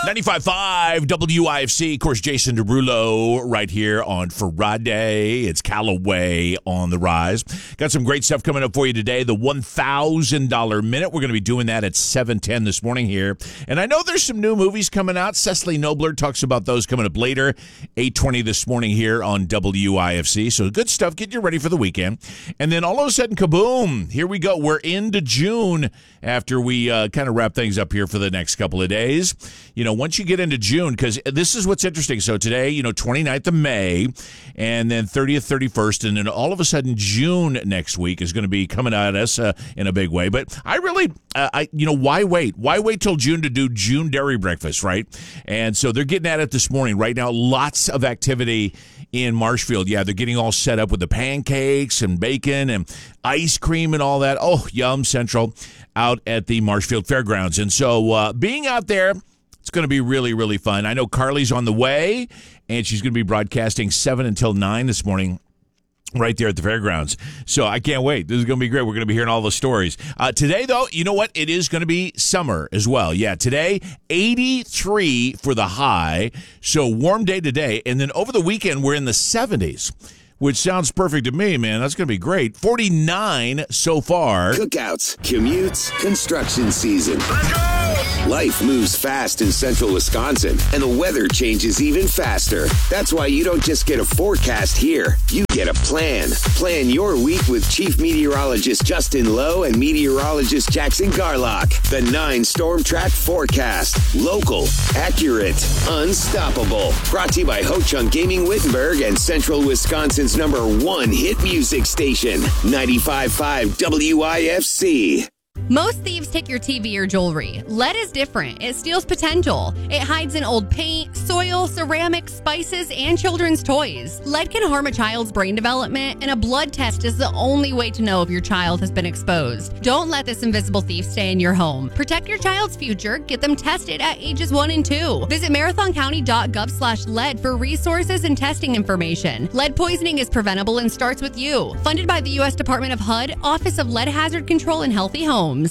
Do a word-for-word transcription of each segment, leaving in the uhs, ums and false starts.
ninety-five point five W I F C. Of course, Jason Derulo right here on Friday. It's Callaway on the rise. Got some great stuff coming up for you today. The one thousand dollars Minute. We're going to be doing that at seven ten this morning here. And I know there's some new movies coming out. Cecily Nobler talks about those coming up later. eight twenty this morning here on W I F C. So good stuff. Get you ready for the weekend. And then all of a sudden, kaboom, here we go. We're into June after we uh, kind of wrap things up here for the next couple of days. You know, once you get into June, because this is what's interesting. So today, you know, twenty-ninth of May, and then thirtieth, thirty-first, and then all of a sudden June next week is going to be coming at us uh, in a big way. But I really, uh, I you know, why wait? Why wait till June to do June dairy breakfast, right? And so they're getting at it this morning. Right now, lots of activity in Marshfield. Yeah, they're getting all set up with the pancakes and bacon and ice cream and all that. Oh, Yum Central out at the Marshfield Fairgrounds. And so uh, being out there, it's going to be really, really fun. I know Carly's on the way, and she's going to be broadcasting seven until nine this morning right there at the fairgrounds. So I can't wait. This is going to be great. We're going to be hearing all the stories. Uh, today, though, you know what? It is going to be summer as well. Yeah, today, eighty-three for the high. So warm day today. And then over the weekend, we're in the seventies, which sounds perfect to me, man. That's going to be great. forty-nine so far. Cookouts, commutes, construction season. Let's go! Life moves fast in central Wisconsin, and the weather changes even faster. That's why you don't just get a forecast here. You get a plan. Plan your week with Chief Meteorologist Justin Lowe and Meteorologist Jackson Garlock. The nine Storm Track Forecast. Local, accurate, unstoppable. Brought to you by Ho Chunk Gaming Wittenberg and Central Wisconsin's number one hit music station, ninety-five point five W I F C. Most thieves take your T V or jewelry. Lead is different. It steals potential. It hides in old paint, soil, ceramics, spices, and children's toys. Lead can harm a child's brain development, and a blood test is the only way to know if your child has been exposed. Don't let this invisible thief stay in your home. Protect your child's future. Get them tested at ages one and two. Visit marathoncounty.gov slash lead for resources and testing information. Lead poisoning is preventable and starts with you. Funded by the U S Department of H U D, Office of Lead Hazard Control and Healthy Homes.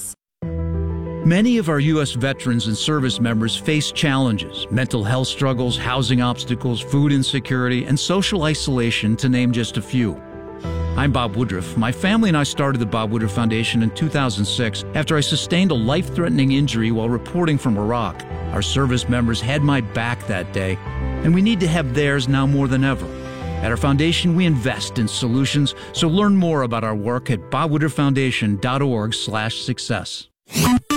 Many of our U S veterans and service members face challenges, mental health struggles, housing obstacles, food insecurity, and social isolation, to name just a few. I'm Bob Woodruff. My family and I started the Bob Woodruff Foundation in two thousand six after I sustained a life-threatening injury while reporting from Iraq. Our service members had my back that day, and we need to have theirs now more than ever. At our foundation, we invest in solutions, so learn more about our work at bob woodruff foundation dot org slash success.